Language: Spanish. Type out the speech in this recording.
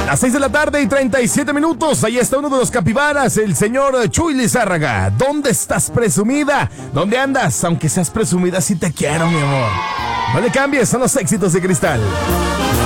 Las 6 de la tarde y 37 minutos. Ahí está uno de los capibaras, el señor Chuy Lizárraga. ¿Dónde estás, presumida? ¿Dónde andas? Aunque seas presumida, sí te quiero, mi amor. No le cambies, son los éxitos de Cristal.